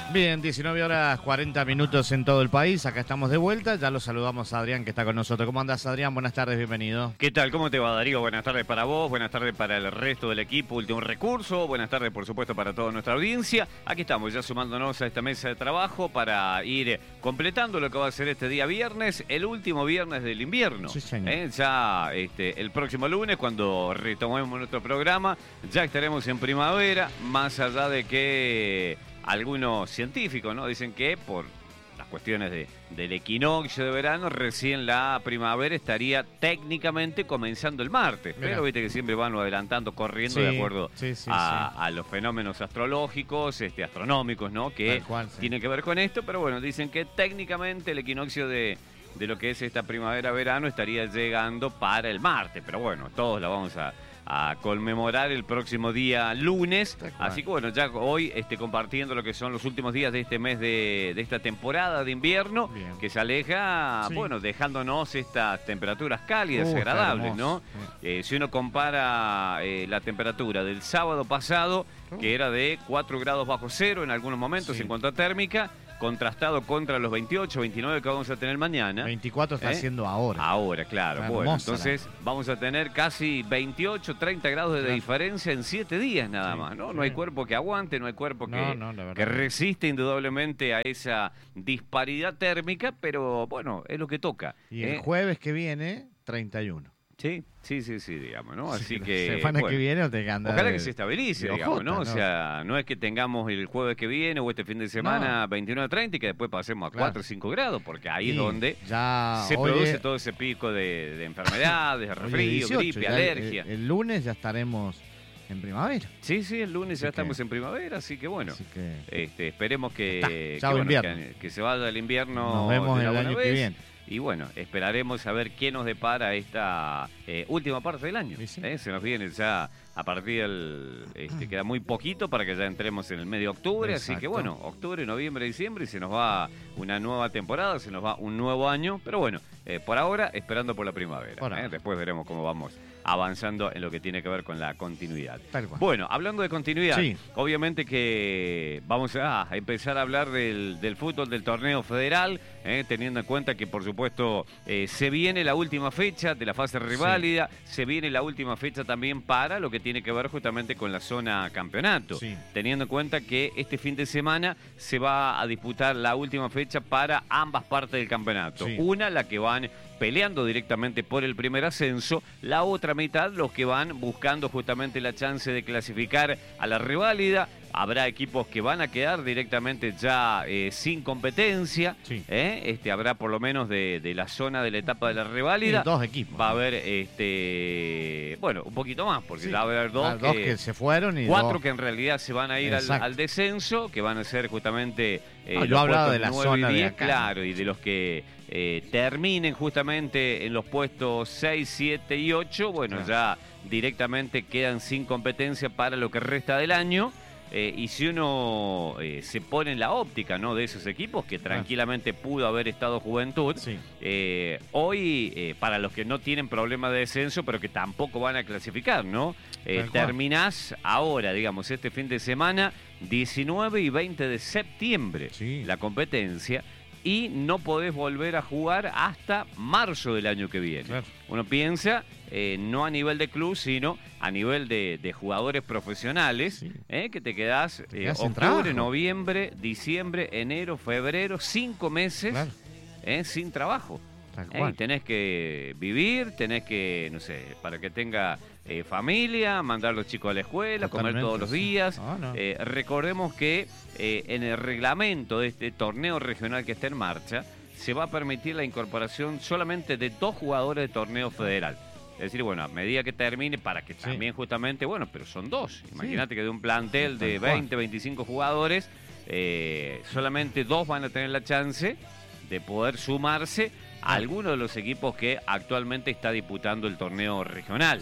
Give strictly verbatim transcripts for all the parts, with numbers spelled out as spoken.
Bien, diecinueve horas cuarenta minutos en todo el país. Acá estamos de vuelta. Ya lo saludamos a Adrián, que está con nosotros. ¿Cómo andás, Adrián? Buenas tardes, bienvenido. ¿Qué tal? ¿Cómo te va, Darío? Buenas tardes para vos, buenas tardes para el resto del equipo Último Recurso, buenas tardes, por supuesto, para toda nuestra audiencia. Aquí estamos ya sumándonos a esta mesa de trabajo para ir completando lo que va a ser este día viernes, el último viernes del invierno. Sí, señor. ¿Eh? Ya este, el próximo lunes, cuando retomemos nuestro programa, ya estaremos en primavera, más allá de que algunos científicos, ¿no?, dicen que por las cuestiones de, del equinoccio de verano, recién la primavera estaría técnicamente comenzando el martes. Mirá. Pero viste que siempre van adelantando, corriendo, sí, de acuerdo sí, sí, a, sí. a los fenómenos astrológicos, este, astronómicos, ¿no?, que cual, sí. tienen que ver con esto. Pero bueno, dicen que técnicamente el equinoccio de, de lo que es esta primavera-verano estaría llegando para el martes. Pero bueno, todos la vamos a... a conmemorar el próximo día lunes. Así que bueno, ya hoy este, compartiendo lo que son los últimos días de este mes de, de esta temporada de invierno. Bien. Que se aleja, sí. bueno, dejándonos estas temperaturas cálidas, uh, agradables, ¿no? Sí. Eh, si uno compara eh, la temperatura del sábado pasado, uh. que era de cuatro grados bajo cero en algunos momentos, sí, en cuanto a térmica, contrastado contra los veintiocho, veintinueve que vamos a tener mañana. veinticuatro está ¿Eh? haciendo ahora. Ahora, claro. Bueno, bueno entonces la... vamos a tener casi veintiocho, treinta grados de claro. diferencia en siete días nada sí, más, ¿no? Sí. No hay cuerpo que aguante, no hay cuerpo no, que, no, que resiste indudablemente a esa disparidad térmica, pero bueno, es lo que toca. Y el ¿eh? jueves que viene, treinta y uno. Sí, sí, sí, sí, digamos, ¿no? Así sí, que... semana bueno, que viene o te anda ojalá de, que se estabilice, de digamos, ojota, ¿no? ¿no? O sea, no es que tengamos el jueves que viene o este fin de semana no. veintinueve, treinta y que después pasemos a claro. cuatro o cinco grados, porque ahí sí, es donde ya se produce es... todo ese pico de, de enfermedades, de resfrío, gripe, alergia. El, el lunes ya estaremos en primavera. Sí, sí, el lunes así ya que... estamos en primavera, así que bueno, así que... Este, esperemos que, que, bueno, que, que se vaya el invierno. Nos vemos de la el año vez. que viene. Y bueno, esperaremos a ver qué nos depara esta eh, última parte del año. Sí, sí. ¿Eh? Se nos viene ya a partir del... Este, queda muy poquito para que ya entremos en el mes de octubre. Exacto. Así que bueno, octubre, noviembre, diciembre y se nos va una nueva temporada, se nos va un nuevo año. Pero bueno, eh, por ahora esperando por la primavera. ¿eh? Después veremos cómo vamos avanzando en lo que tiene que ver con la continuidad. Tal cual. Bueno, hablando de continuidad, sí. obviamente que vamos a empezar a hablar del, del fútbol del torneo federal, eh, teniendo en cuenta que por supuesto eh, se viene la última fecha de la fase reválida, sí. se viene la última fecha también para lo que tiene que ver justamente con la zona campeonato, sí. teniendo en cuenta que este fin de semana se va a disputar la última fecha para ambas partes del campeonato. Sí. Una, la que van peleando directamente por el primer ascenso, la otra mitad los que van buscando justamente la chance de clasificar a la reválida. Habrá equipos que van a quedar directamente ya eh, sin competencia, sí. ¿eh? este, habrá por lo menos de, de la zona de la etapa de la reválida. Sí, dos equipos. Va a haber, este, bueno, un poquito más, porque sí. va a haber dos, ah, que, dos que se fueron y cuatro dos... que en realidad se van a ir al, al descenso, que van a ser justamente eh, no, yo los hablaba de la nueve zona y diez, de acá. Claro, y de los que eh, terminen justamente en los puestos seis, siete y ocho, bueno, claro. ya directamente quedan sin competencia para lo que resta del año. Eh, y si uno eh, se pone en la óptica, ¿no?, de esos equipos que tranquilamente pudo haber estado Juventud, sí. eh, hoy eh, para los que no tienen problema de descenso pero que tampoco van a clasificar, ¿no? Eh, terminás ahora, digamos, este fin de semana, diecinueve y veinte de septiembre, sí. la competencia, y no podés volver a jugar hasta marzo del año que viene. Claro. Uno piensa, eh, no a nivel de club, sino a nivel de, de jugadores profesionales, sí. eh, que te quedás, te eh, quedás octubre, noviembre, diciembre, enero, febrero, cinco meses claro. eh, sin trabajo. Eh, tenés que vivir, tenés que, no sé, para que tenga eh, familia, mandar a los chicos a la escuela, Totalmente, comer todos los días. Sí. Oh, no. eh, recordemos que eh, en el reglamento de este torneo regional que está en marcha, se va a permitir la incorporación solamente de dos jugadores de torneo federal. Es decir, bueno, a medida que termine, para que sí. también justamente, bueno, pero son dos. Imagínate sí. que de un plantel de veinte, veinticinco jugadores, eh, solamente dos van a tener la chance de poder sumarse a alguno de los equipos que actualmente está disputando el torneo regional. Sí.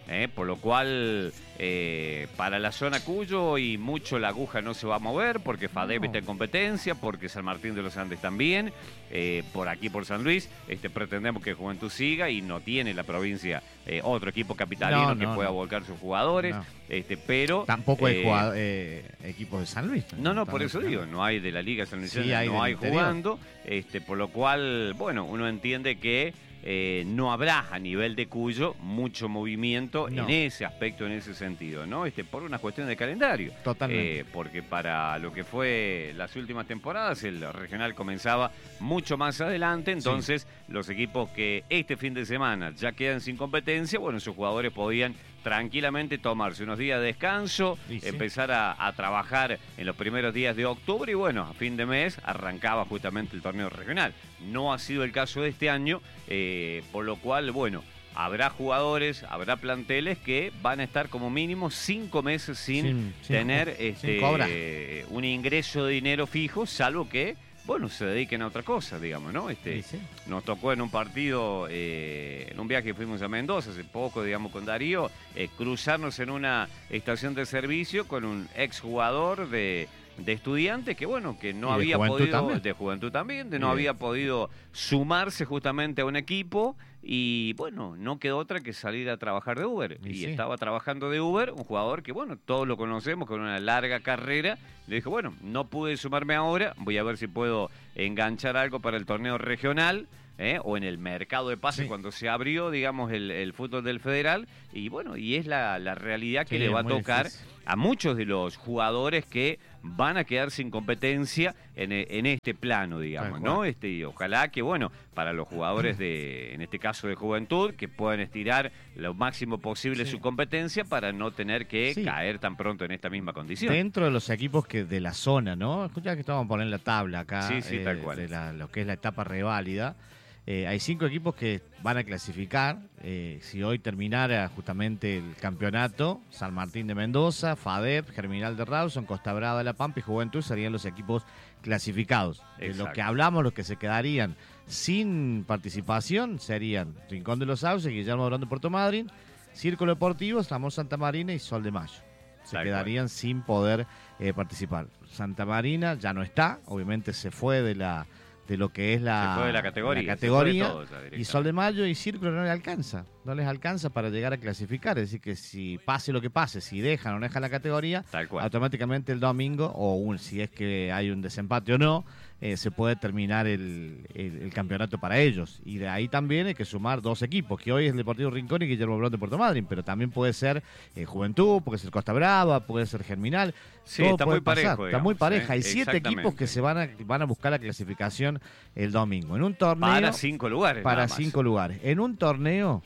¿eh? Por lo cual, eh, para la zona Cuyo y mucho la aguja no se va a mover, porque FADEP No. está en competencia, porque San Martín de los Andes también, eh, por aquí por San Luis, este, pretendemos que Juventud siga y no tiene la provincia eh, otro equipo capitalino No, que no, pueda no. volcar sus jugadores, No. este, pero... Tampoco hay eh, jugado- eh, equipos de San Luis. No, no, por También, eso ¿no? digo, no hay de la Liga San Luis, Sí, hay no del hay interior. jugando, este, por lo cual, bueno, uno entiende que eh, no habrá a nivel de Cuyo mucho movimiento No. en ese aspecto, en ese sentido, ¿no? Este, por una cuestión de calendario. Totalmente. Eh, porque para lo que fue las últimas temporadas, el regional comenzaba mucho más adelante, entonces los equipos que este fin de semana ya quedan sin competencia, bueno, sus jugadores podían tranquilamente tomarse unos días de descanso, Y sí. empezar a, a trabajar en los primeros días de octubre y bueno, a fin de mes arrancaba justamente el torneo regional. No ha sido el caso de este año, eh, por lo cual, bueno, habrá jugadores, habrá planteles que van a estar como mínimo cinco meses sin, Sin- sin tener co- sin este, cobrar. un ingreso de dinero fijo, salvo que, bueno, se dediquen a otra cosa, digamos, ¿no? Este, Sí, sí. Nos tocó en un partido, eh, en un viaje que fuimos a Mendoza hace poco, digamos, con Darío, eh, cruzarnos en una estación de servicio con un exjugador de, de Estudiantes que, bueno, que no Y de había Juventud podido, también. de Juventud también, de Y no de- había podido sumarse justamente a un equipo y, bueno, no quedó otra que salir a trabajar de Uber. Y Y, sí. estaba trabajando de Uber, un jugador que, bueno, todos lo conocemos, con una larga carrera. Le dije, bueno, no pude sumarme ahora, voy a ver si puedo enganchar algo para el torneo regional. ¿eh? O en el mercado de pases Sí. cuando se abrió, digamos, el, el fútbol del Federal. Y bueno, y es la, la realidad que Sí, le va a muy tocar difícil. a muchos de los jugadores que van a quedar sin competencia en, e- en este plano, digamos, Tal ¿no? cual. Este, y ojalá que, bueno, para los jugadores de, en este caso de Juventud, que puedan estirar lo máximo posible Sí. su competencia para no tener que Sí. caer tan pronto en esta misma condición. Dentro de los equipos que de la zona, ¿no? Escucha que estamos a poner la tabla acá, Sí, sí, eh, tal cual. de la- lo que es la etapa reválida. Eh, hay cinco equipos que van a clasificar. Eh, si hoy terminara justamente el campeonato, San Martín de Mendoza, FADEP, Germinal de Rawson, Costa Brava de La Pampa y Juventud serían los equipos clasificados. De los Exacto. que hablamos, los que se quedarían sin participación serían Rincón de los Sauces, Guillermo Durán de Puerto Madryn, Círculo Deportivo, Ramón Santa Marina y Sol de Mayo. Se Tal quedarían sin poder eh, participar. Santa Marina ya no está, obviamente se fue de la de lo que es la, Se fue de la categoría, la se fue de categoría, todo ya y directamente. Sol de Mayo y Círculo no le alcanza, no les alcanza para llegar a clasificar, es decir que si pase lo que pase, si dejan o no dejan la categoría, Tal cual. automáticamente el domingo, o un, si es que hay un desempate o no, eh, se puede terminar el, el- el campeonato para ellos. Y de ahí también hay que sumar dos equipos, que hoy es el Deportivo Rincón y Guillermo Brown de Puerto Madryn, pero también puede ser eh, Juventud, puede ser Costa Brava, puede ser Germinal. Sí, todo está puede muy parejo, pasar, está digamos, muy pareja. ¿eh? Hay siete equipos Exactamente. que se van a, van a buscar la clasificación el domingo. En un torneo Para cinco lugares. para nada más. cinco lugares. En un torneo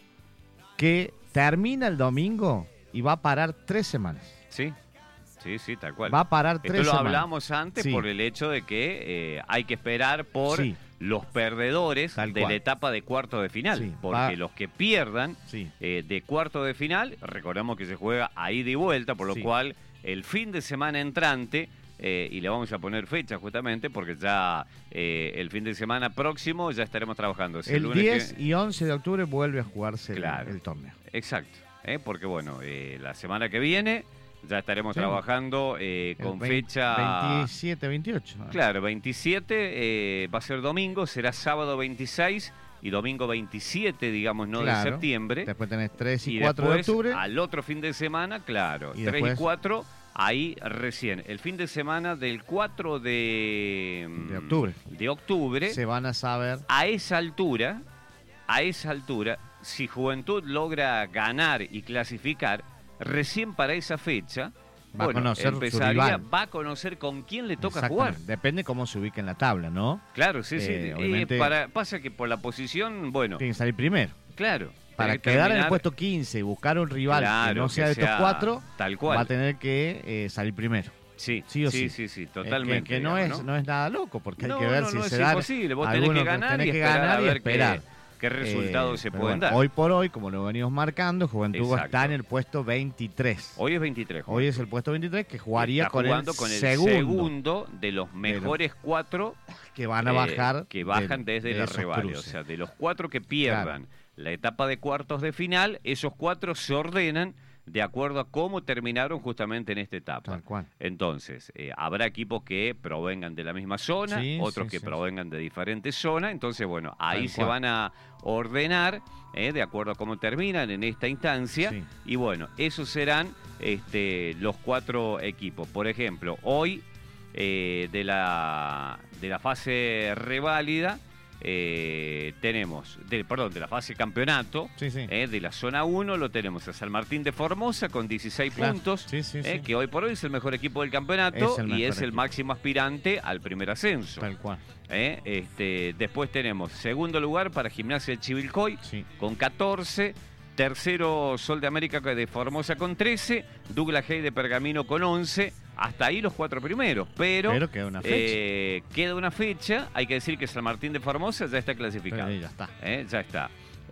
que termina el domingo y va a parar tres semanas. Sí, sí, sí, tal cual. Va a parar Esto tres lo semanas. hablamos antes Sí. por el hecho de que eh, hay que esperar por Sí. los perdedores Tal de cual. la etapa de cuarto de final. Sí, Porque va- los que pierdan Sí. eh, de cuarto de final, recordemos que se juega a ida y vuelta, por lo Sí. cual el fin de semana entrante, eh, y le vamos a poner fecha justamente, porque ya eh, el fin de semana próximo ya estaremos trabajando. Si El lunes diez que- y once de octubre vuelve a jugarse el- Claro. el, torneo. Exacto, ¿eh? Porque bueno, eh, la semana que viene ya estaremos Sí. trabajando eh, El con vein- fecha... veintisiete, veintiocho. ¿no? Claro, veintisiete eh, va a ser domingo, será sábado veintiséis y domingo veintisiete, digamos, no Claro. de septiembre. Después tenés tres y, Y cuatro de después, octubre. al otro fin de semana, claro, Y tres después- y cuatro, ahí recién. El fin de semana del cuatro de, De octubre. de octubre, Se van a saber. a esa altura, a esa altura, si Juventud logra ganar y clasificar, recién para esa fecha, Va a bueno, conocer su empezaría, rival. va a conocer con quién le toca Exactamente. jugar. Depende cómo se ubique en la tabla, ¿no? Claro, sí, sí. Eh, Eh, obviamente- para, pasa que por la posición, bueno, Tiene que salir primero. claro. Para tenés que quedar en el terminar- puesto quince y buscar un rival que Claro, no sea de que estos sea cuatro, tal cual. va a tener que eh, salir primero. Sí, sí o sí, sí. sí, sí, Eh, que- totalmente. Que, no, digamos, es, no es nada loco, porque hay No, que ver no, si no, se es da. imposible. Vos tenés algunos que ganar tenés y que esperar ganar a y ver esperar. qué, qué resultados Eh, se pero pueden bueno, dar. Hoy por hoy, como lo venimos marcando, Juventud Exacto. está en el puesto veintitrés. Hoy es veintitrés. Hoy es el puesto veintitrés que jugaría Está con el, jugando con el segundo, segundo de los mejores cuatro que van a eh, bajar que bajan de- desde de la esos reválida. O cruces. sea, de los cuatro que pierdan la etapa de cuartos de final, esos cuatro se ordenan de acuerdo a cómo terminaron justamente en esta etapa. Tal cual. Entonces, eh, habrá equipos que provengan de la misma zona, Sí, otros sí, que sí, provengan de diferentes zonas. Entonces, bueno, ahí Tal se cual. van a ordenar eh, de acuerdo a cómo terminan en esta instancia. Sí. Y bueno, esos serán este, los cuatro equipos. Por ejemplo, hoy eh, de, la, de la fase reválida, Eh, tenemos, de, perdón, de la fase campeonato, Sí, sí. eh, de la zona uno, lo tenemos a San Martín de Formosa con dieciséis Claro. puntos, Sí, sí, eh, sí. que hoy por hoy es el mejor equipo del campeonato Es el y mejor es el equipo. máximo aspirante al primer ascenso. Tal cual. Eh, este, después tenemos segundo lugar para Gimnasia de Chivilcoy Sí. con catorce, tercero Sol de América de Formosa con trece, Douglas Hay de Pergamino con once. Hasta ahí los cuatro primeros, pero, Pero queda una fecha. eh, queda una fecha. Hay que decir que San Martín de Formosa ya está clasificado. Pero ahí ya está. Eh, ya está.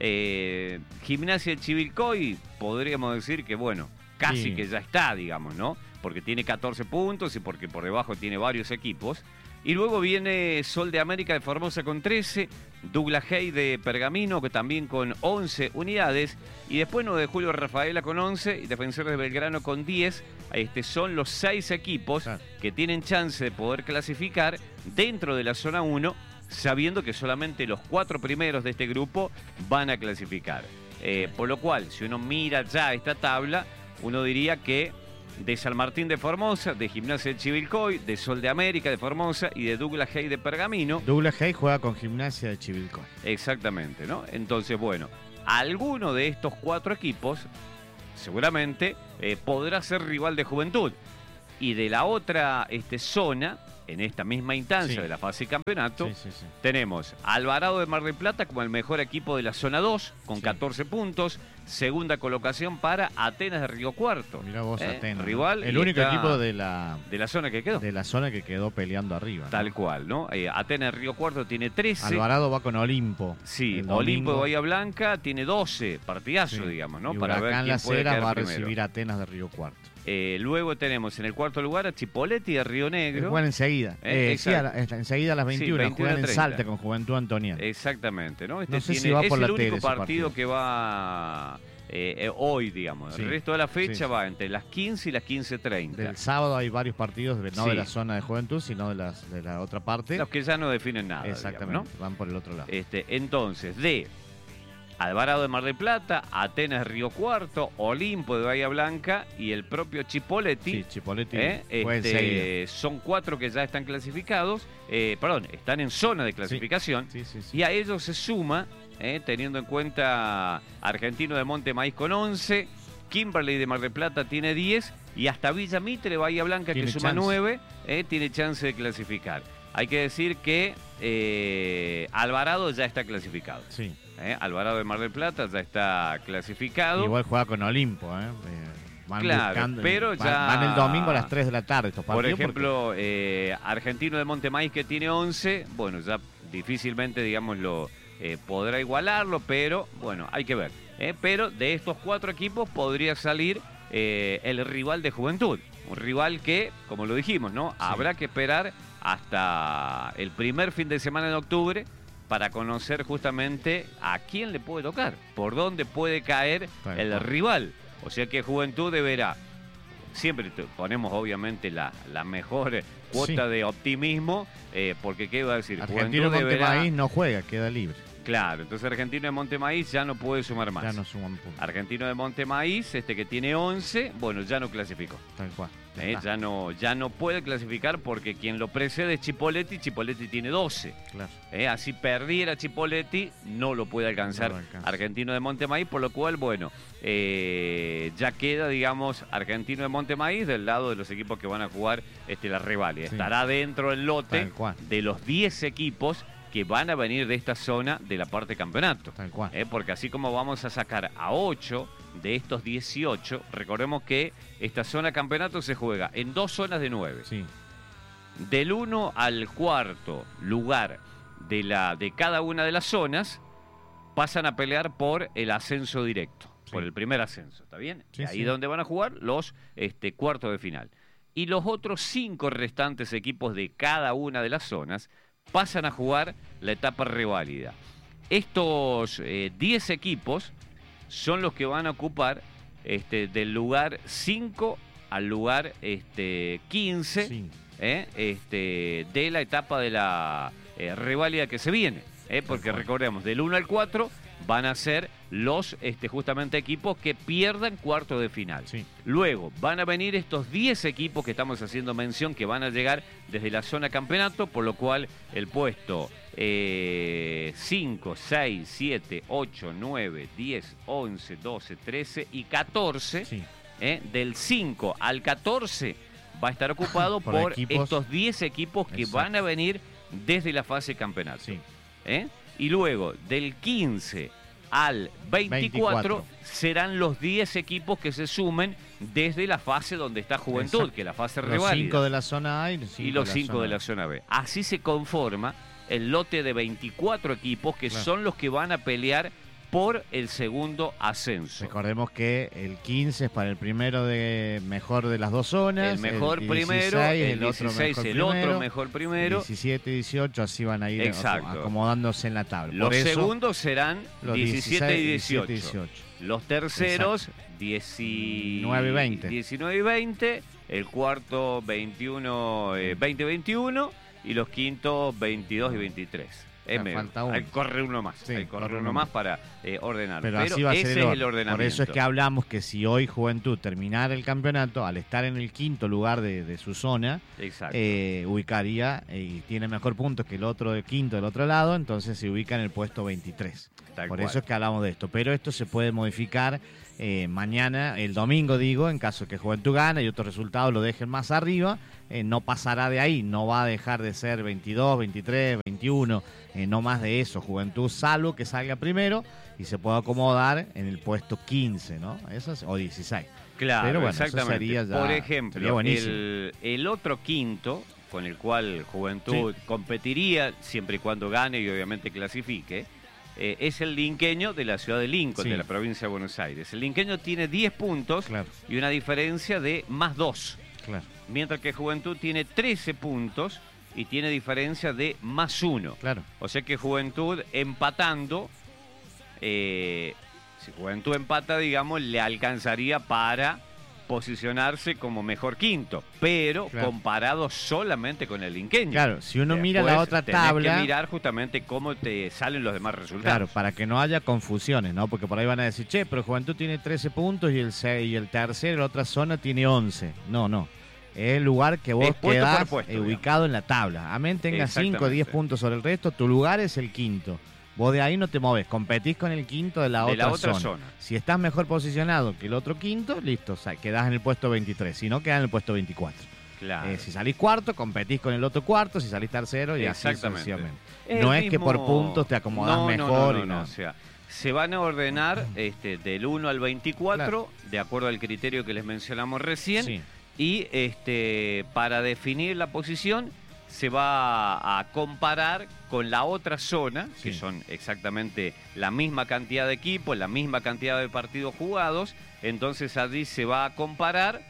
Eh, Gimnasia de Chivilcoy, podríamos decir que, bueno, casi Sí. que ya está, digamos, ¿no? Porque tiene catorce puntos y porque por debajo tiene varios equipos. Y luego viene Sol de América de Formosa con trece, Douglas Hay de Pergamino que también con once unidades, y después nueve de Julio Rafaela con once y Defensores de Belgrano con diez. Este, son los seis equipos Claro. que tienen chance de poder clasificar dentro de la zona uno, sabiendo que solamente los cuatro primeros de este grupo van a clasificar. Eh, por lo cual, si uno mira ya esta tabla, uno diría que de San Martín de Formosa, de Gimnasia de Chivilcoy, de Sol de América de Formosa y de Douglas Hay de Pergamino. Douglas Hay juega con Gimnasia de Chivilcoy. Exactamente, ¿no? Entonces, bueno, alguno de estos cuatro equipos seguramente eh, podrá ser rival de Juventud. Y de la otra este, zona, en esta misma instancia Sí. de la fase campeonato, Sí, sí, sí. tenemos Alvarado de Mar del Plata como el mejor equipo de la zona dos, con Sí. catorce puntos. Segunda colocación para Atenas de Río Cuarto. Mirá vos, ¿eh? Atenas. ¿no? Rival. El y único está equipo de la, de la zona que quedó. de la zona que quedó peleando arriba. ¿no? Tal cual, ¿no? Eh, Atenas de Río Cuarto tiene trece. Alvarado va con Olimpo. Sí, el Olimpo de domingo. Bahía Blanca tiene doce, partidazo, Sí. digamos, ¿no? Y Para ver Huracán quién Las puede Heras quedar va a primero. recibir a Atenas de Río Cuarto. Eh, luego tenemos en el cuarto lugar a Chipoleti de Río Negro. Juegan enseguida. Eh, Eh, sí, a la- exacto. enseguida a las veintiuna. veintiuno juegan en treinta. Salta con Juventud Antoniana. Exactamente, ¿no? Este No sé tiene, si va es por el la único tele ese partido, partido. que va eh, eh, hoy, digamos. Sí. El resto de la fecha Sí. va entre las quince y las quince treinta. Del sábado hay varios partidos, de- no Sí. de la zona de Juventud, sino de, las, de la otra parte. Los que ya no definen nada. Exactamente, digamos, van por el otro lado. ¿no? Este, entonces, de Alvarado de Mar del Plata, Atenas de Río Cuarto, Olimpo de Bahía Blanca y el propio Chipoleti. Sí, Chipoleti ¿eh? fue enseguida. Este, son cuatro que ya están clasificados, eh, perdón, están en zona de clasificación. Sí, sí, sí. Y a ellos se suma, eh, teniendo en cuenta Argentino de Monte Maíz con once, Kimberley de Mar del Plata tiene diez y hasta Villa Mitre, Bahía Blanca, que Tiene suma chance. nueve, eh, tiene chance de clasificar. Hay que decir que eh, Alvarado ya está clasificado. Sí. eh. Alvarado de Mar del Plata ya está clasificado. Igual juega con Olimpo, ¿eh? Eh, van Claro, buscando, pero van, ya- van el domingo a las tres de la tarde estos Por partidos. ejemplo, eh, Argentino de Montemaíz, que tiene once, bueno, ya difícilmente, digamos, lo eh, podrá igualarlo, pero bueno, hay que ver. ¿eh? Pero de estos cuatro equipos podría salir eh, el rival de Juventud. Un rival que, como lo dijimos, ¿no? Habrá que esperar hasta el primer fin de semana de octubre para conocer justamente a quién le puede tocar, por dónde puede caer Tal el cual. rival. O sea que Juventud deberá, siempre te- ponemos obviamente la, la mejor cuota Sí. de optimismo, eh, porque ¿qué iba a decir? Argentino Juventud deberá- Montemaíz no juega, queda libre. Claro, entonces Argentino de Montemaíz ya no puede sumar más. Ya no suman puntos. Argentino de Montemaíz, este que tiene once, bueno, ya no clasificó. Tal cual. Ya Eh, está. ya no ya no puede clasificar porque quien lo precede es Chipoleti, Chipoleti tiene doce. Claro. Eh, así perdiera Chipoleti, no lo puede alcanzar No lo alcanza. Argentino de Montemaíz, por lo cual, bueno, eh, ya queda, digamos, Argentino de Montemaíz del lado de los equipos que van a jugar este, la reválida. Sí. Estará dentro del lote Tal cual. de los diez equipos que van a venir de esta zona de la parte campeonato. Tal cual. Eh, porque así como vamos a sacar a ocho de estos dieciocho, recordemos que esta zona campeonato se juega en dos zonas de nueve. Sí. Del uno al cuarto lugar de, la, de cada una de las zonas pasan a pelear por el ascenso directo, Sí. por el primer ascenso, ¿está bien? Sí, Y ahí sí. donde van a jugar los este, cuartos de final. Y los otros cinco restantes equipos de cada una de las zonas pasan a jugar la etapa reválida. estos eh, diez equipos son los que van a ocupar este, del lugar cinco al lugar este, quince sí. eh, este, de la etapa de la eh, reválida que se viene. Eh, porque recordemos, del uno al cuatro van a ser los este, justamente equipos que pierdan cuarto de final. Sí. Luego van a venir estos diez equipos que estamos haciendo mención que van a llegar desde la zona campeonato, por lo cual el puesto eh, cinco, seis, siete, ocho, nueve, diez, once, doce, trece y catorce, sí. eh, del cinco al catorce va a estar ocupado por, por estos diez equipos que Exacto. van a venir desde la fase campeonato. Sí. ¿Eh? Y luego, del quince al veinticuatro, veinticuatro serán los diez equipos que se sumen desde la fase donde está Juventud, Exacto. que es la fase reválida. Los cinco de la zona A y los cinco, y los de, cinco la de la zona B. Así se conforma el lote de veinticuatro equipos que claro. son los que van a pelear por el segundo ascenso. Recordemos que el quince es para el primero de mejor de las dos zonas. El mejor el primero, el dieciséis el otro, el otro mejor primero. diecisiete y diecisiocho así van a ir Exacto. acomodándose en la tabla. Los Por eso, segundos serán los diecisiete y dieciocho. dieciocho. Los terceros, diecinueve y veinte. diecinueve y veinte. El cuarto, veintiuno, eh, veinte y veintiuno. Y los quintos, veintidós y veintitrés. Eh, me, falta uno. Hay que correr uno más. Sí, hay que correr uno más para eh, ordenar. Pero, Pero así va a ese ser el es el ordenamiento. Por eso es que hablamos que si hoy Juventud terminara el campeonato, al estar en el quinto lugar de, de su zona, eh, ubicaría eh, y tiene mejor puntos que el otro de quinto del otro lado, entonces se ubica en el puesto veintitrés. Tal por cual. Eso es que hablamos de esto. Pero esto se puede modificar eh, mañana, el domingo digo, en caso que Juventud gane y otros resultados lo dejen más arriba, eh, no pasará de ahí, no va a dejar de ser veintidós, veintitrés, veintiuno, eh, no más de eso. Juventud, salvo que salga primero y se pueda acomodar en el puesto quince, ¿no? Eso es, o dieciséis. Claro, pero bueno, exactamente. Eso sería ya, por ejemplo, el, el otro quinto con el cual Juventud sí. competiría siempre y cuando gane y obviamente clasifique, eh, es el linqueño de la ciudad de Lincoln, sí. de la provincia de Buenos Aires. El linqueño tiene diez puntos claro. y una diferencia de más dos. Claro. Mientras que Juventud tiene trece puntos y tiene diferencia de más uno. Claro. O sea que Juventud empatando, eh, si Juventud empata, digamos, le alcanzaría para posicionarse como mejor quinto, pero claro. comparado solamente con el linqueño. Claro, si uno mira la otra tabla, tenés que mirar justamente cómo te salen los demás resultados. Claro, para que no haya confusiones, ¿no? Porque por ahí van a decir, che, pero Juventud tiene trece puntos y el seis, y el tercero, la otra zona tiene once. No, no. Es el lugar que vos quedás puesto, eh, ubicado en la tabla. Amén tengas cinco o diez puntos sobre el resto, tu lugar es el quinto. Vos de ahí no te moves, competís con el quinto de la, de otra, la otra zona. zona. Si estás mejor posicionado que el otro quinto, listo, o sea, quedás en el puesto veintitrés, si no, quedás en el puesto veinticuatro. Claro. Eh, si salís cuarto, competís con el otro cuarto, si salís tercero y así sucesivamente. No es mismo... que por puntos te acomodás no, mejor. No, no, no, y no. O sea, se van a ordenar este, del uno al veinticuatro, claro. de acuerdo al criterio que les mencionamos recién, sí. y este, para definir la posición se va a comparar con la otra zona, sí. que son exactamente la misma cantidad de equipos, la misma cantidad de partidos jugados. Entonces allí se va a comparar,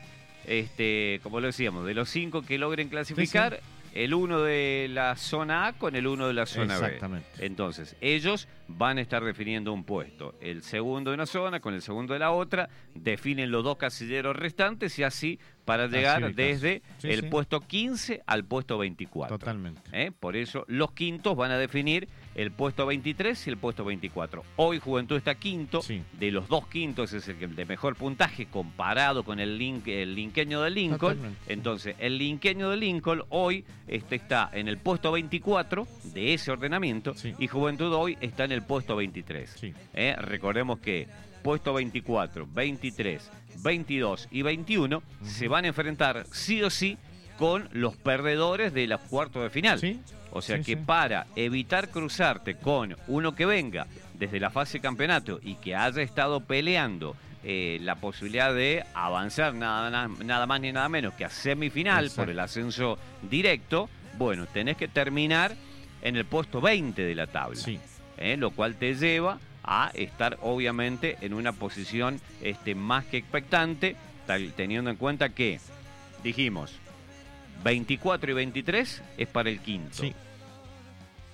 este, como lo decíamos, de los cinco que logren clasificar, sí, sí. el uno de la zona A con el uno de la zona Exactamente. B. Entonces ellos van a estar definiendo un puesto. El segundo de una zona con el segundo de la otra, definen los dos casilleros restantes y así para llegar así desde sí, el sí. puesto quince al puesto veinticuatro. Totalmente. ¿Eh? Por eso los quintos van a definir el puesto veintitrés y el puesto veinticuatro. Hoy Juventud está quinto, sí. de los dos quintos es el de mejor puntaje comparado con el, link, el linqueño de Lincoln. Totalmente. Entonces el linqueño de Lincoln hoy este está en el puesto veinticuatro de ese ordenamiento, sí. y Juventud hoy está en el puesto veintitrés. Sí. ¿Eh? Recordemos que puesto veinticuatro, veintitrés, veintidós y veintiuno uh-huh. se van a enfrentar sí o sí con los perdedores de los cuartos de final. ¿Sí? O sea sí, que sí. para evitar cruzarte con uno que venga desde la fase campeonato y que haya estado peleando eh, la posibilidad de avanzar nada, nada más ni nada menos que a semifinal Exacto. por el ascenso directo, bueno, tenés que terminar en el puesto veinte de la tabla. Sí. Eh, lo cual te lleva a estar obviamente en una posición este, más que expectante, tal, teniendo en cuenta que, dijimos, veinticuatro y veintitrés es para el quinto. Sí.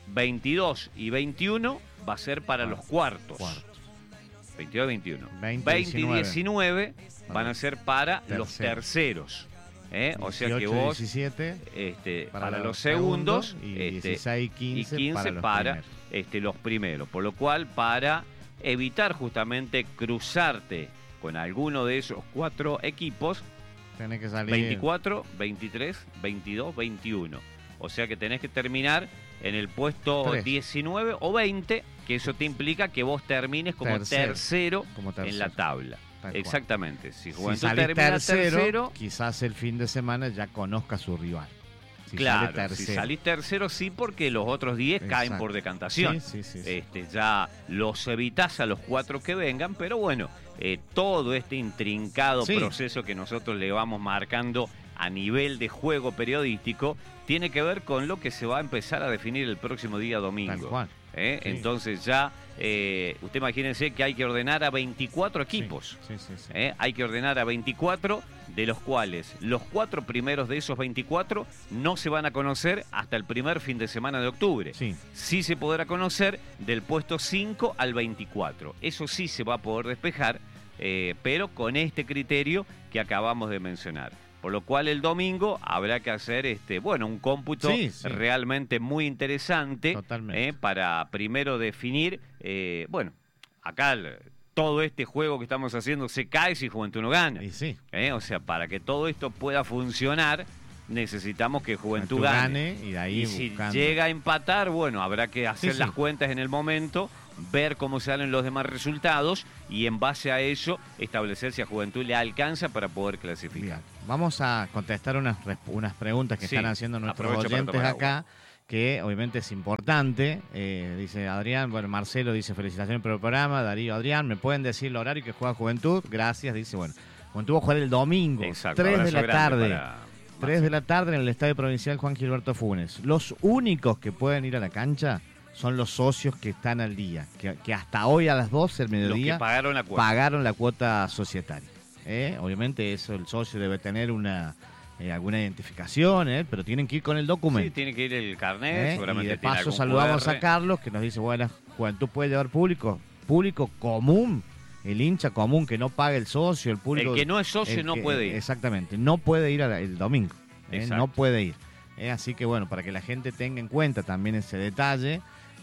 veintidós y veintiuno va a ser para Cuartos. los cuartos. Cuartos. veintidós y veintiuno. veinte, veinte y diecinueve Para van a ser para terceros. los terceros. ¿eh? O sea que dieciocho, vos, diecisiete este, para, para los los segundos, segundos y este, dieciséis, quince y quince para los para primeros. este, los primeros. Por lo cual, para evitar justamente cruzarte con alguno de esos cuatro equipos, Tenés que salir. veinticuatro, veintitrés, veintidós, veintiuno. O sea que tenés que terminar en el puesto Tres. diecinueve o veinte, que eso te implica que vos termines como Tercero. tercero, Como tercero. en la tabla. Tal cual. Exactamente. Si Si Juventud salís termina tercero, tercero, quizás el fin de semana ya conozca a su rival. Si claro, sale si tercero. salís tercero sí, porque los otros diez caen Exacto. por decantación. Sí, sí, sí, sí. Este, ya los evitás a los cuatro que vengan, pero bueno, eh, todo este intrincado Sí. proceso que nosotros le vamos marcando a nivel de juego periodístico tiene que ver con lo que se va a empezar a definir el próximo día domingo. Tal cual. ¿eh? Sí. Entonces ya, eh, usted imagínense que hay que ordenar a veinticuatro equipos. Sí, sí, sí. ¿eh? Hay que ordenar a veinticuatro, de los cuales los cuatro primeros de esos veinticuatro no se van a conocer hasta el primer fin de semana de octubre. Sí. Sí se podrá conocer del puesto cinco al veinticuatro. Eso sí se va a poder despejar, eh, pero con este criterio que acabamos de mencionar. Por lo cual el domingo habrá que hacer este, bueno, un cómputo Sí, sí. realmente muy interesante, Totalmente. eh, para primero definir, eh, bueno, acá el- todo este juego que estamos haciendo se cae si Juventud no gana. Y sí. ¿eh? O sea, para que todo esto pueda funcionar, necesitamos que Juventud, Tú gane. gane y de ahí Y si buscando. llega a empatar, bueno, habrá que hacer Sí, las sí. cuentas en el momento, ver cómo salen los demás resultados y en base a eso establecer si a Juventud le alcanza para poder clasificar. Bien. Vamos a contestar unas, resp- unas preguntas que Sí, están haciendo nuestros aprovecho para oyentes tomar acá, que obviamente es importante. Eh, dice Adrián, bueno, Marcelo dice felicitaciones por el programa, Darío, Adrián, ¿me pueden decir el horario que juega Juventud? Gracias, dice, bueno, Juventud va a jugar el domingo, Exacto, tres de abrazo la grande tarde. para tres de la tarde en el Estadio Provincial Juan Gilberto Funes. Los únicos que pueden ir a la cancha son los socios que están al día, que, que hasta hoy a las doce del los que mediodía pagaron la cuota. pagaron la cuota societaria. ¿eh? Obviamente eso el socio debe tener una eh, alguna identificación, ¿eh? Pero tienen que ir con el Sí, documento. tiene que ir el carnet, ¿eh? seguramente Y de tiene paso algún saludamos Q R. a Carlos que nos dice, bueno, Juventud puede llevar público, público común, el hincha común que no paga el socio, el público... El que no es socio el no que- puede ir. Exactamente, no puede ir a la- el domingo, ¿eh? Exacto. No puede ir. ¿eh? Así que bueno, para que la gente tenga en cuenta también ese detalle,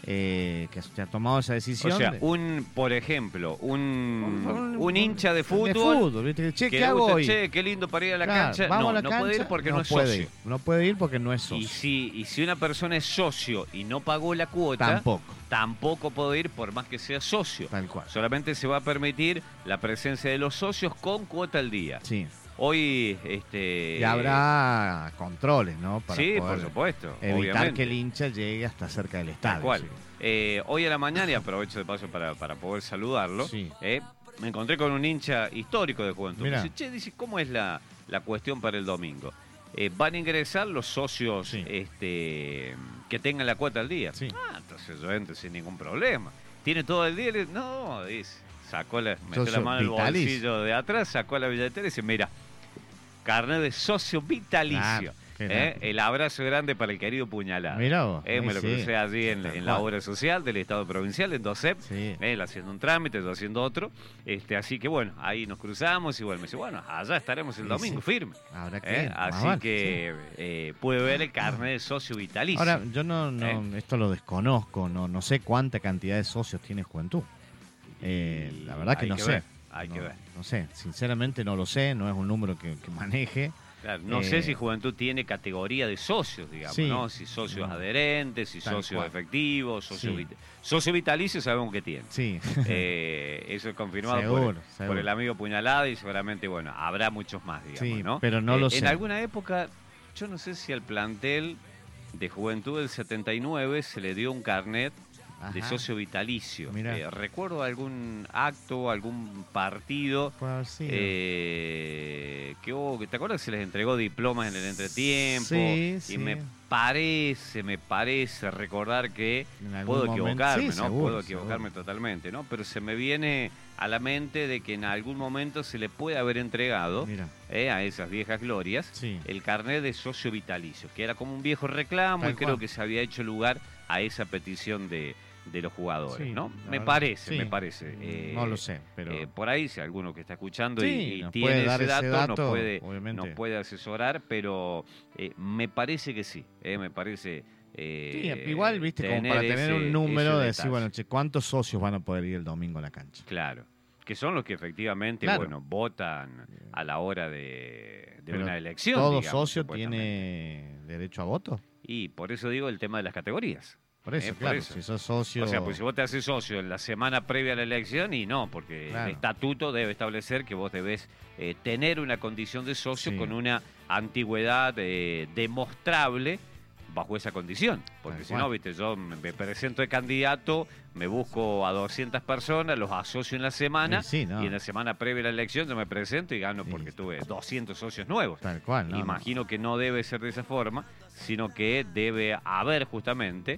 eh, que se ha tomado esa decisión. O sea, de- un, por ejemplo, un, un hincha de fútbol, de fútbol, ¿viste? Che, que ¿qué le hago gusta, hoy? che, qué lindo para ir a la Claro, cancha. vamos No, a la no cancha, puede ir porque no, es puede socio. ir. No puede ir porque no es Y socio. si, y si una persona es socio y no pagó la cuota, Tampoco, tampoco puede ir por más que sea socio. tal cual. Solamente se va a permitir la presencia de los socios con cuota al día. Sí. Hoy, este... Y habrá controles, ¿no? Para sí, poder por supuesto. evitar obviamente. que el hincha llegue hasta cerca del estadio. Tal cual. sí. Eh, hoy a la mañana, y aprovecho de paso para, para poder saludarlo, Sí. eh, me encontré con un hincha histórico de Juventud. Mirá. Me dice, che, dice, ¿cómo es la, la cuestión para el domingo? Eh, van a ingresar los socios Sí. este, que tengan la cuota al día. Sí. Ah, entonces yo entro sin ningún problema. ¿Tiene todo el día? Le- No, dice, sacó la, metió la Socio mano en el vitalicio. bolsillo de atrás, sacó la billetera y dice, mira, carnet de socio vitalicio. Claro, qué ¿eh? grande. El abrazo grande para el querido Puñalada. Mirá vos, Eh, me ahí lo sí. crucé allí en, Tal en la cual. obra social del Estado Provincial, en DOCEP. Sí. Él haciendo un trámite, yo haciendo otro. Este, así que bueno, ahí nos cruzamos y bueno, me dice, bueno, allá estaremos el Sí, domingo, sí. firme. Habrá que ¿eh? ir, más Así vale, que eh, puede ver el carnet de socio sí. vitalicio. Ahora, yo no, no esto lo desconozco, no, no sé cuánta cantidad de socios tiene Juventud. Eh, Y la verdad que hay no que sé. ver, hay no, que ver. No sé, sinceramente no lo sé, no es un número que, que maneje. Claro, no eh, sé si Juventud tiene categoría de socios, digamos, Sí. ¿no? Si socios No. adherentes, si Tal socios cual. efectivos, socios, Sí. vit- socio vitalicio sabemos que tiene. Sí, Eh, eso es confirmado Seguro, por, el, seguro. por el amigo Puñalada y seguramente, bueno, habrá muchos más, digamos, Sí, ¿no? pero no lo En sé. alguna época, yo no sé si al plantel de Juventud del setenta y nueve se le dio un carnet de Ajá. socio vitalicio. Mirá. Eh, recuerdo algún acto, algún partido Puede haber sido. eh, que hubo, ¿te acuerdas que se les entregó diplomas en el entretiempo? Sí, y sí. me parece, me parece recordar que puedo momento, equivocarme, sí, ¿no? seguro, puedo equivocarme seguro. totalmente, ¿no? Pero se me viene a la mente de que en algún momento se le puede haber entregado eh, a esas viejas glorias sí. el carnet de socio vitalicio, que era como un viejo reclamo Tal y creo cual. que se había hecho lugar a esa petición de, de los jugadores, sí, ¿no? Me verdad, parece, sí. me parece. Eh, no lo sé, pero... Eh, por ahí, si alguno que está escuchando sí, y, y nos tiene puede dar ese dato, ese dato, nos, puede, obviamente. nos puede asesorar, pero eh, me parece que sí, eh, me parece... Eh, sí, igual, viste, como para tener ese, un número de decir, detalle. bueno, che, ¿cuántos socios van a poder ir el domingo a la cancha? Claro, que son los que efectivamente, claro. bueno, votan a la hora de, de Pero una elección. ¿todo digamos, socio tiene derecho a voto? Y por eso digo el tema de las categorías. Por eso, eh, claro, por eso. si sos socio... O sea, pues si vos te haces socio en la semana previa a la elección, y no, porque claro. el estatuto debe establecer que vos debés eh, tener una condición de socio sí. con una antigüedad eh, demostrable bajo esa condición. Porque Tal si cual. no, viste, yo me presento de candidato, me busco a doscientas personas, los asocio en la semana, sí, no. y en la semana previa a la elección yo me presento y gano sí. porque tuve doscientos socios nuevos. Tal cual, no, Imagino no. que no debe ser de esa forma, sino que debe haber justamente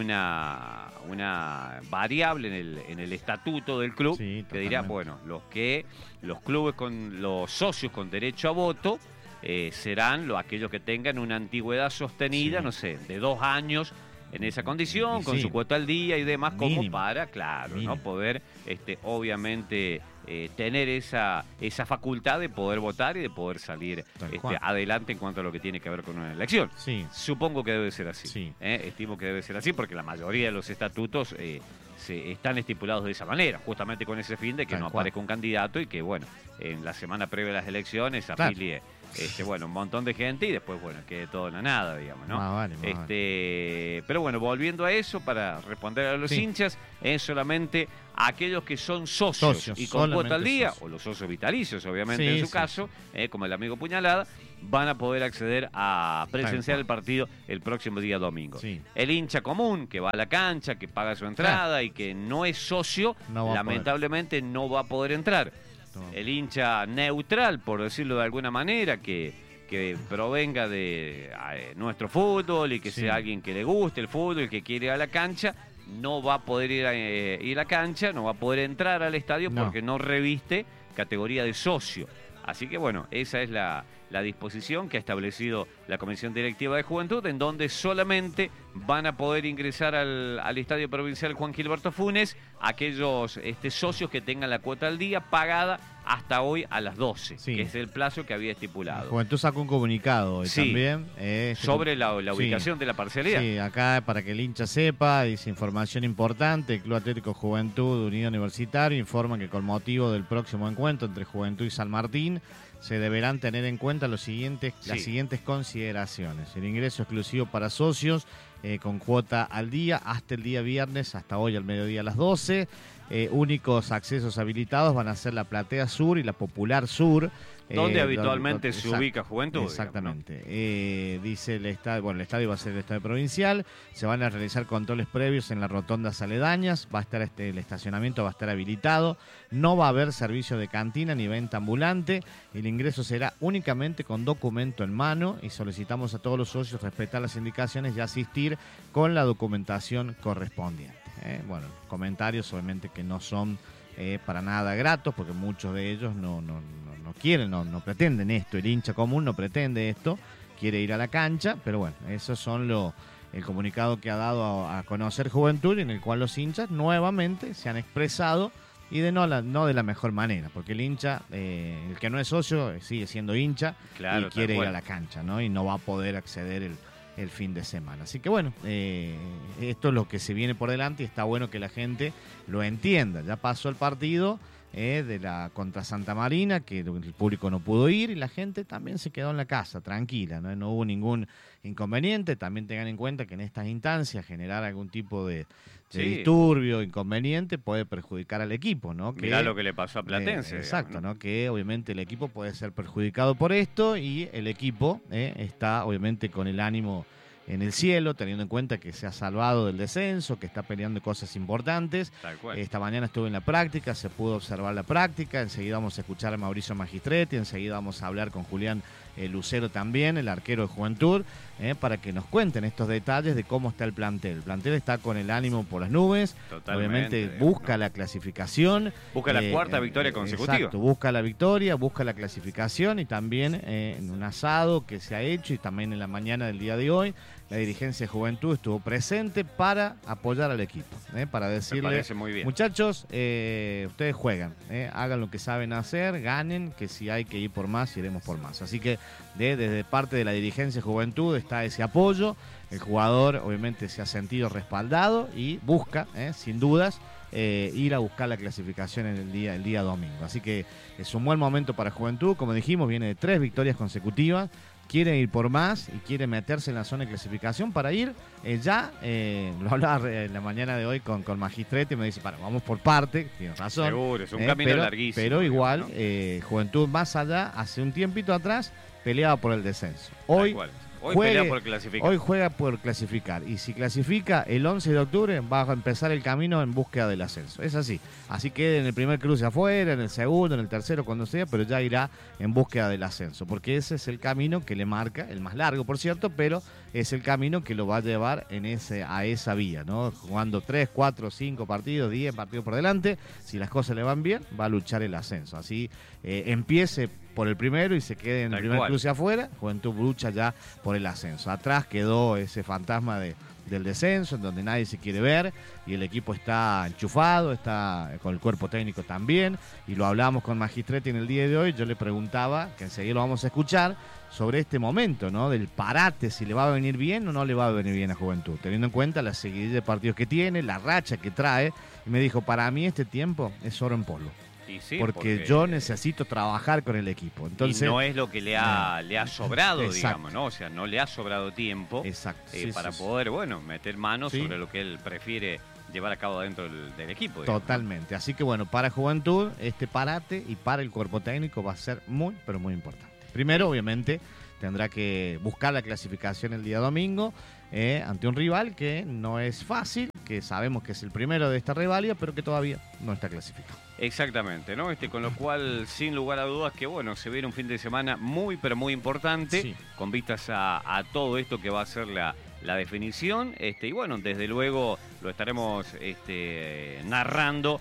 una, una variable en el, en el estatuto del club sí, que dirá, bueno, los que los clubes con los socios con derecho a voto eh, serán los, aquellos que tengan una antigüedad sostenida, sí. no sé, de dos años en esa condición, y con sí. su cuota al día y demás, como Mínimo. para, claro, Mínimo. ¿no? Poder, este, obviamente, eh, tener esa, esa facultad de poder votar y de poder salir este, adelante en cuanto a lo que tiene que ver con una elección. Sí. Supongo que debe ser así. Sí. ¿eh? Estimo que debe ser así porque la mayoría de los estatutos eh, se, están estipulados de esa manera, justamente con ese fin de que Tal no cual. aparezca un candidato y que, bueno, en la semana previa a las elecciones Claro. afilie este, bueno, un montón de gente y después, bueno, quede todo en la nada, digamos, ¿no? Más vale, más este, vale. Pero bueno, volviendo a eso, para responder a los sí. hinchas, es solamente aquellos que son socios, socios y con cuota al día, socios. o los socios vitalicios, obviamente, sí, en su sí, caso, sí. eh, como el amigo Puñalada, van a poder acceder a presenciar el partido el próximo día domingo. Sí. El hincha común que va a la cancha, que paga su entrada Claro. y que no es socio, No lamentablemente no va a poder entrar. No. El hincha neutral, por decirlo de alguna manera, que que provenga de eh, nuestro fútbol y que sí. sea alguien que le guste el fútbol y que quiere ir a la cancha, no va a poder ir a, eh, ir a la cancha, no va a poder entrar al estadio no. porque no reviste categoría de socio. Así que bueno, esa es la, la disposición que ha establecido la Comisión Directiva de Juventud, en donde solamente van a poder ingresar al, al Estadio Provincial Juan Gilberto Funes aquellos este, socios que tengan la cuota al día pagada hasta hoy a las doce, sí. que es el plazo que había estipulado. La Juventud sacó un comunicado hoy sí. también. Eh, este sobre la, la ubicación sí. de la parcialidad. Sí, acá para que el hincha sepa, dice información importante, el Club Atlético Juventud Unido Universitario informa que con motivo del próximo encuentro entre Juventud y San Martín se deberán tener en cuenta los siguientes, sí. las siguientes consideraciones. El ingreso exclusivo para socios eh, con cuota al día hasta el día viernes, hasta hoy al mediodía a las doce. Eh, únicos accesos habilitados van a ser la Platea Sur y la Popular Sur. Donde eh, habitualmente do, do, se exact, ubica Juventud. Exactamente. Digamos, ¿no? eh, dice el estadio, bueno, el estadio va a ser el estadio provincial. Se van a realizar controles previos en las rotondas aledañas. Va a estar este, el estacionamiento va a estar habilitado. No va a haber servicio de cantina ni venta ambulante. El ingreso será únicamente con documento en mano y solicitamos a todos los socios respetar las indicaciones y asistir con la documentación correspondiente. Eh, bueno, comentarios obviamente que no son eh, para nada gratos porque muchos de ellos no, no, no, no quieren, no, no pretenden esto. El hincha común no pretende esto, quiere ir a la cancha, pero bueno, esos son lo, el comunicado que ha dado a, a conocer Juventud, en el cual los hinchas nuevamente se han expresado y de no, la, no de la mejor manera, porque el hincha, eh, el que no es socio, eh, sigue siendo hincha claro, y quiere ir cual. a la cancha, ¿no? Y no va a poder acceder el el fin de semana. Así que bueno, eh, esto es lo que se viene por delante y está bueno que la gente lo entienda. Ya pasó el partido eh, de la contra Santa Marina, que el público no pudo ir y la gente también se quedó en la casa, tranquila, ¿no? No hubo ningún inconveniente. También tengan en cuenta que en estas instancias generar algún tipo de, de sí. disturbio, inconveniente, puede perjudicar al equipo, ¿no? Que, mirá lo que le pasó a Platense. Eh, exacto, digamos, ¿no? ¿no? Que obviamente el equipo puede ser perjudicado por esto y el equipo eh, está obviamente con el ánimo en el cielo, teniendo en cuenta que se ha salvado del descenso, que está peleando cosas importantes. Tal cual. Esta mañana estuve en la práctica, se pudo observar la práctica, enseguida vamos a escuchar a Mauricio Magistretti, enseguida vamos a hablar con Julián eh, Lucero también, el arquero de Juventud, eh, para que nos cuenten estos detalles de cómo está el plantel. El plantel está con el ánimo por las nubes, Totalmente, obviamente busca ¿no? la clasificación. Busca la eh, cuarta eh, victoria consecutiva. Exacto, busca la victoria, busca la clasificación y también eh, en un asado que se ha hecho y también en la mañana del día de hoy, la dirigencia de Juventud estuvo presente para apoyar al equipo, eh, para decirle, muy bien. muchachos, eh, ustedes juegan, eh, hagan lo que saben hacer, ganen, que si hay que ir por más, iremos por más. Así que de, desde parte de la dirigencia de Juventud está ese apoyo, el jugador obviamente se ha sentido respaldado y busca, eh, sin dudas, eh, ir a buscar la clasificación en el día, el día domingo. Así que es un buen momento para Juventud, como dijimos, viene de tres victorias consecutivas, quiere ir por más y quiere meterse en la zona de clasificación para ir eh, ya, eh, lo hablaba en la mañana de hoy con, con Magistrete y me dice, para, vamos por parte, tienes razón. Seguro, es un eh, camino pero, larguísimo. Pero igual, digamos, ¿no? eh, Juventud más allá, hace un tiempito atrás, peleaba por el descenso. Hoy, Hoy juegue, pelea por clasificar. Hoy juega por clasificar. Y si clasifica el once de octubre, va a empezar el camino en búsqueda del ascenso. Es así. Así que en el primer cruce afuera, en el segundo, en el tercero, cuando sea, pero ya irá en búsqueda del ascenso. Porque ese es el camino que le marca, el más largo, por cierto, pero es el camino que lo va a llevar en ese, a esa vía, ¿no? Jugando tres, cuatro, cinco partidos, diez partidos por delante. Si las cosas le van bien, va a luchar el ascenso. Así eh, empiece por el primero y se quede en el Tal primer cual. cruce afuera, Juventud lucha ya por el ascenso. Atrás quedó ese fantasma de, del descenso, en donde nadie se quiere ver, y el equipo está enchufado, está con el cuerpo técnico también, y lo hablamos con Magistrete en el día de hoy. Yo le preguntaba, que enseguida lo vamos a escuchar, sobre este momento, ¿no? Del parate, si le va a venir bien o no le va a venir bien a Juventud, teniendo en cuenta la seguidilla de partidos que tiene, la racha que trae, y me dijo, para mí este tiempo es oro en polvo. Y sí, porque, porque yo necesito trabajar con el equipo. Entonces, y no es lo que le ha, le ha sobrado, exacto, digamos, ¿no? O sea, no le ha sobrado tiempo exacto, eh, sí, para sí, poder, bueno, meter manos sí. sobre lo que él prefiere llevar a cabo dentro del, del equipo. Digamos. Totalmente. Así que bueno, para Juventud, este parate y para el cuerpo técnico va a ser muy, pero muy importante. Primero, obviamente, tendrá que buscar la clasificación el día domingo eh, ante un rival que no es fácil, que sabemos que es el primero de esta rivalidad, pero que todavía no está clasificado. Exactamente, ¿no? Este, con lo cual, sin lugar a dudas, que bueno, se viene un fin de semana muy, pero muy importante, sí. con vistas a, a todo esto que va a ser la, la definición. Este, y bueno, desde luego lo estaremos este, narrando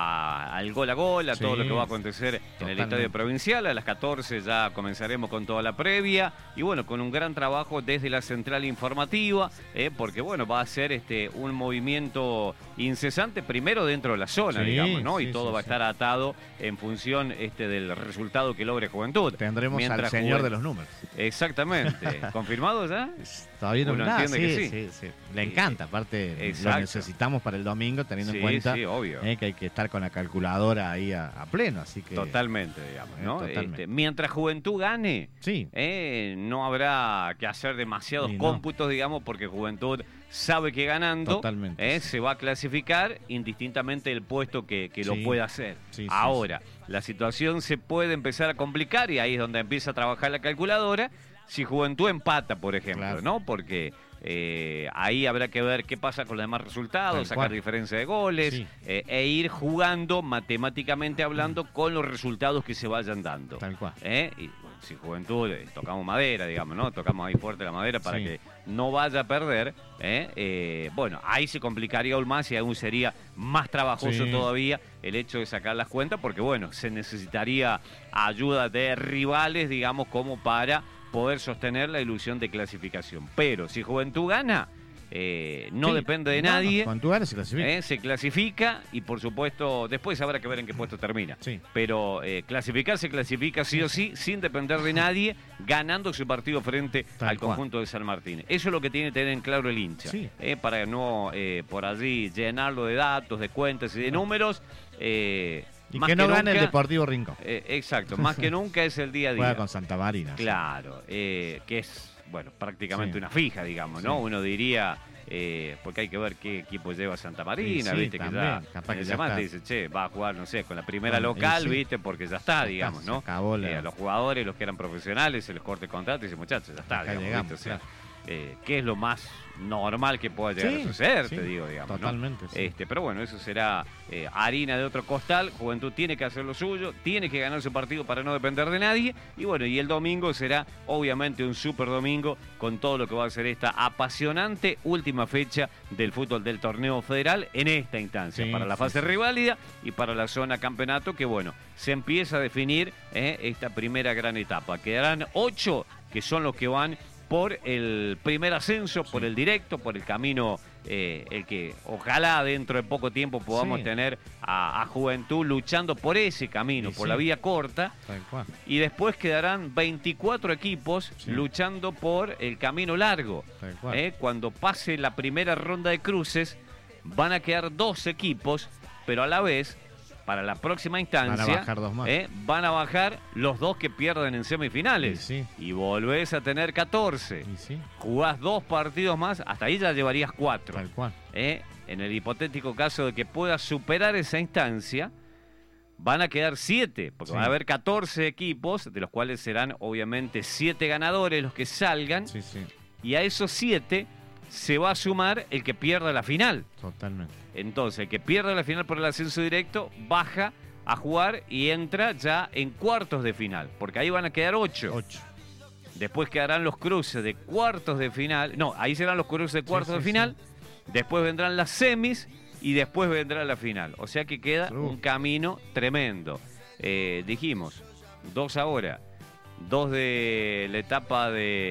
a, al gol a gol, a sí, todo lo que va a acontecer totalmente. En el estadio provincial. A las catorce ya comenzaremos con toda la previa y bueno, con un gran trabajo desde la central informativa, eh, porque bueno, va a ser este, un movimiento incesante primero dentro de la zona, sí, digamos, ¿no? Sí, y todo sí, va a estar atado en función este, del resultado que logre Juventud. Tendremos Mientras al señor Juventud... de los números. Exactamente. ¿Confirmado ya? Todavía no Uno nada, entiende sí, que sí. sí, sí. Le encanta, aparte Exacto. lo necesitamos para el domingo, teniendo sí, en cuenta sí, obvio. Eh, que hay que estar con la calculadora ahí a, a pleno, así que... Totalmente, digamos, ¿no? Eh, totalmente. Este, mientras Juventud gane, sí. eh, no habrá que hacer demasiados sí, cómputos, no. digamos, porque Juventud sabe que ganando eh, se va a clasificar indistintamente del puesto que, que sí. lo pueda hacer. Sí, Ahora, sí, sí. la situación se puede empezar a complicar y ahí es donde empieza a trabajar la calculadora. Si Juventud empata, por ejemplo, claro. ¿no? Porque eh, ahí habrá que ver qué pasa con los demás resultados, Tal sacar cual. diferencia de goles sí. eh, e ir jugando matemáticamente hablando mm. con los resultados que se vayan dando. Tal cual. ¿Eh? Y bueno, si Juventud, eh, tocamos madera, digamos, ¿no? Tocamos ahí fuerte la madera para sí. que no vaya a perder. ¿eh? Eh, bueno, ahí se complicaría aún más y aún sería más trabajoso sí. todavía el hecho de sacar las cuentas, porque bueno, se necesitaría ayuda de rivales, digamos, como para poder sostener la ilusión de clasificación. Pero si Juventud gana, eh, no sí, depende de no, nadie. Juventud gana, se clasifica. Eh, se clasifica y por supuesto después habrá que ver en qué puesto termina. Sí. Pero eh, clasificar se clasifica sí o sí, sin depender de nadie, ganando su partido frente Tal al cual. conjunto de San Martín. Eso es lo que tiene que tener en claro el hincha. Sí. Eh, para no eh, por allí llenarlo de datos, de cuentas y de números. Eh, Y más que no que gane nunca, el Deportivo Rincón. Eh, exacto, más que nunca es el día a día. Juega con Santa Marina. Claro, eh, que es, bueno, prácticamente sí. una fija, digamos, sí. ¿no? Uno diría, eh, porque hay que ver qué equipo lleva Santa Marina, sí, sí, ¿viste? También. Que ya, Capaz que el ya llamante está. dice, che, va a jugar, no sé, con la primera bueno, local, sí. ¿viste? Porque ya está, ya digamos, está, ¿no? Se acabó la... eh, a los jugadores, los que eran profesionales, se les corte contrato y dice, muchachos, ya está, Acá digamos, llegamos, ¿viste? O sea, claro. eh, qué es lo más normal que pueda llegar Sí, a suceder, sí, te digo, digamos. totalmente, ¿no? sí. Este, pero bueno, eso será eh, harina de otro costal. Juventud tiene que hacer lo suyo, tiene que ganar su partido para no depender de nadie. Y bueno, y el domingo será obviamente un super domingo con todo lo que va a ser esta apasionante última fecha del fútbol del torneo federal en esta instancia, Sí, para la sí, fase sí. riválida y para la zona campeonato, que bueno, se empieza a definir eh, esta primera gran etapa. Quedarán ocho que son los que van por el primer ascenso, por Sí. el directo, por el camino, eh, el que ojalá dentro de poco tiempo podamos Sí. tener a, a Juventud luchando por ese camino, Y por sí. la vía corta. Tal cual. Y después quedarán veinticuatro equipos Sí. luchando por el camino largo. Tal cual. Eh, Cuando pase la primera ronda de cruces, van a quedar dos equipos, pero a la vez, para la próxima instancia, Van a bajar dos más. eh, van a bajar los dos que pierden en semifinales. Y sí. Y volvés a tener catorce. Y sí, Jugás dos partidos más, hasta ahí ya llevarías cuatro. tal cual. Eh, En el hipotético caso de que puedas superar esa instancia, van a quedar siete, porque Sí. van a haber catorce equipos, de los cuales serán obviamente siete ganadores los que salgan, Sí, sí, y a esos siete se va a sumar el que pierda la final. totalmente. Entonces, el que pierda la final por el ascenso directo baja a jugar y entra ya en cuartos de final, porque ahí van a quedar ocho. Ocho. Después quedarán los cruces de cuartos de final. No, ahí serán los cruces de cuartos sí, de sí. final. Después vendrán las semis y después vendrá la final. O sea que queda Uh. un camino tremendo. Eh, dijimos, dos ahora, dos de la etapa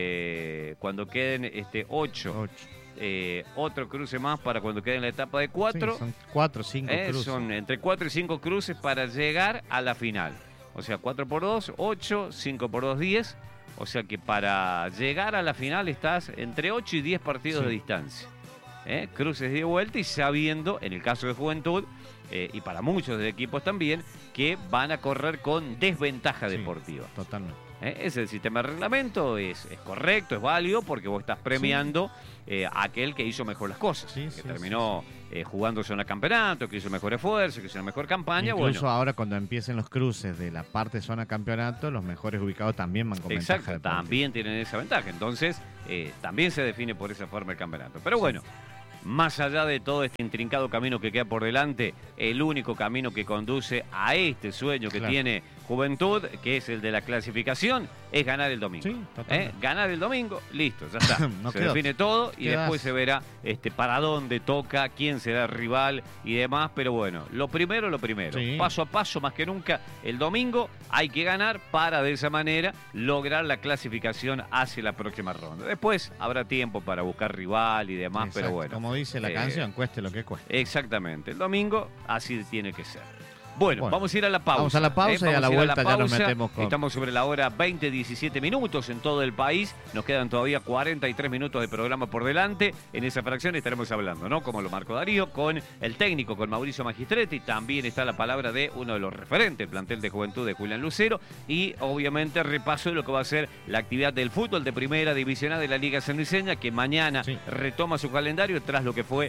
de cuando queden este, ocho. Ocho. Eh, otro cruce más para cuando quede en la etapa de cuatro. Sí, son cuatro, cinco Eh, cruces. son entre cuatro y cinco cruces para llegar a la final. O sea, cuatro por dos, ocho, cinco por dos, diez. O sea que para llegar a la final estás entre ocho y diez partidos Sí. de distancia. ¿Eh? Cruces de vuelta y sabiendo, en el caso de Juventud, eh, y para muchos de equipos también, que van a correr con desventaja Sí, deportiva. Totalmente. ¿Eh? Es el sistema de reglamento, es, es correcto, es válido, porque vos estás premiando eh, a aquel que hizo mejor las cosas, Sí, que sí, terminó eh, jugando zona campeonato, que hizo mejor esfuerzo, que hizo una mejor campaña. Incluso Bueno, ahora cuando empiecen los cruces de la parte zona campeonato, los mejores ubicados también van con exacto, ventaja deportiva. también tienen esa ventaja. Entonces, eh, también se define por esa forma el campeonato. Pero bueno, más allá de todo este intrincado camino que queda por delante, el único camino que conduce a este sueño que Claro. tiene Juventud, que es el de la clasificación, es ganar el domingo. Sí, totalmente. ¿Eh? Ganar el domingo, listo, ya está. No se queda define todo y quedas- después se verá este, para dónde toca, quién será el rival y demás. Pero bueno, lo primero, lo primero. Sí. Paso a paso, más que nunca, el domingo hay que ganar para de esa manera lograr la clasificación hacia la próxima ronda. Después habrá tiempo para buscar rival y demás, pero Exacto. bueno. Como dice la eh, canción, cueste lo que cueste. Exactamente, el domingo así tiene que ser. Bueno, Bueno, vamos a ir a la pausa. vamos a la pausa y a la Vamos ir vuelta ya nos pausa. metemos con- Estamos sobre la hora veinte, diecisiete minutos en todo el país. Nos quedan todavía cuarenta y tres minutos de programa por delante. En esa fracción estaremos hablando, ¿no? Como lo marcó Darío, con el técnico, con Mauricio Magistretti. También está la palabra de uno de los referentes del plantel de Juventud de Julián Lucero. Y obviamente repaso de lo que va a ser la actividad del fútbol de primera división A de la Liga Sanluiseña, que mañana Sí. retoma su calendario tras lo que fue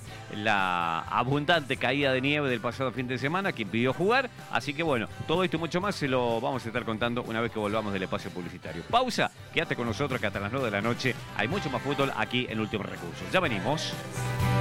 la abundante caída de nieve del pasado fin de semana, que impidió jugar. Así que bueno, todo esto y mucho más se lo vamos a estar contando una vez que volvamos del espacio publicitario. Pausa, quédate con nosotros que hasta las nueve de la noche hay mucho más fútbol aquí en Último Recurso. Ya venimos.